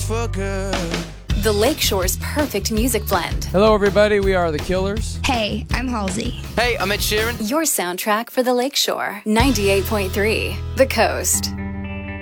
for good. The Lakeshore's perfect music blend. Hello, everybody. We are The Killers. Hey, I'm Halsey. Hey, I'm Ed Sheeran. Your soundtrack for the Lakeshore. 98.3 The Coast.